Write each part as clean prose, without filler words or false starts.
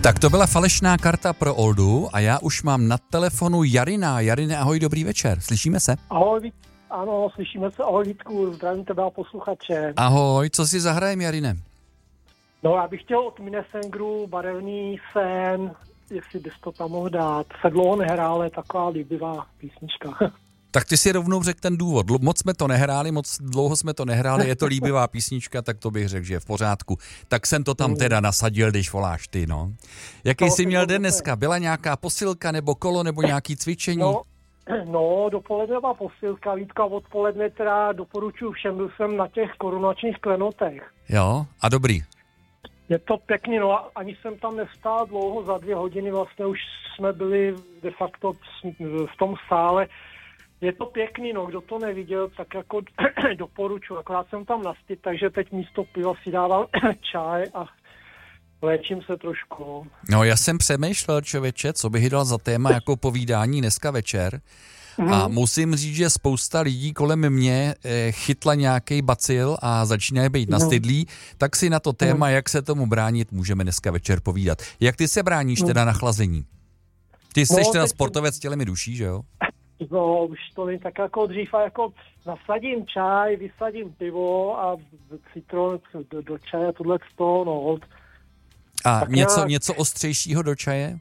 Tak to byla falešná karta pro Oldu a já už mám na telefonu Jarina. Jarine, ahoj, dobrý večer. Slyšíme se? Ahoj, ano, slyšíme se. Ahoj, Vítku, zdravím tebe a posluchače. Ahoj, co si zahrajem, Jarine? No, já bych chtěl od Minnesengru Barevný sen, jestli bys to tam mohl dát. Se dlouho nehrále, taková líbivá písnička. Tak ty si rovnou řekl ten důvod. Moc jsme to nehráli, moc dlouho jsme to nehráli, je to líbivá písnička, tak to bych řekl, že je v pořádku. Tak jsem to tam teda nasadil, když voláš ty, no. Jaký jsi měl den dneska? Byla nějaká posilka nebo kolo nebo nějaký cvičení? No, dopoledne byla posilka, Vítka, odpoledne teda doporučuji všem, byl jsem na těch korunovačních klenotech. Jo, a dobrý. Je to pěkný, no, ani jsem tam nestál dlouho, za 2 hodiny vlastně už jsme byli de facto v tom sále. Je to pěkný, no, kdo to neviděl, tak jako doporučuji, akorát jsem tam nastyt, takže teď místo piva si dávám čaj a léčím se trošku. No, já jsem přemýšlel, člověče, co bych dal za téma jako povídání dneska večer. A musím říct, že spousta lidí kolem mě chytla nějaký bacil a začínají být nastydlí, tak si na to téma, jak se tomu bránit, můžeme dneska večer povídat. Jak ty se bráníš teda na chlazení? Ty jsi teda sportovec tělem i duší, že jo? No, už to není tak jako dřív, a jako nasadím čaj, vysadím pivo a citron do čaje, tohleto, no. A něco ostřejšího do čaje?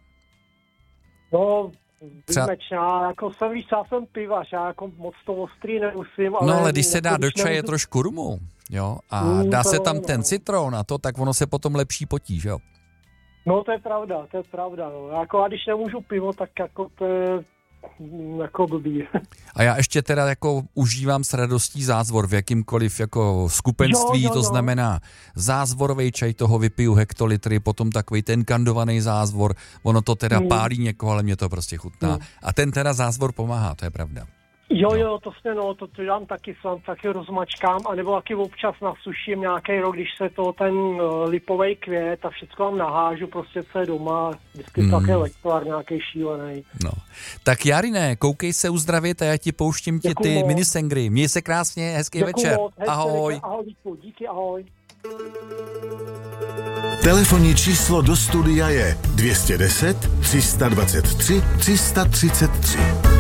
No, výjimečná, jako já jsem pivař, já jako moc to ostrý nemusím, ale... No, ale když se dá do čaje trošku rumu, jo, a dá se tam ten citron a to, tak ono se potom lepší potí, že jo? No, to je pravda, no. Jako, a když nemůžu pivo, tak jako to je jako blbý. A já ještě teda jako užívám s radostí zázvor v jakýmkoliv jako skupenství, to znamená zázvorový čaj, toho vypiju hektolitry, potom takový ten kandovaný zázvor, ono to teda pálí někoho, ale mě to prostě chutná. A ten teda zázvor pomáhá, to je pravda. Jo, to dám taky, sám taky rozmačkám, anebo taky občas nasuším nějaký rok, když se to ten lipovej květ a všechno vám nahážu, prostě co je doma, vždycky také lektvár nějaký šílený. No, tak Jarine, koukej se uzdravit a já ti pouštím ty Minnesengry. Měj se krásně, hezký večer. Ahoj. Ahoj, díky, ahoj. Telefonní číslo do studia je 210 323 333.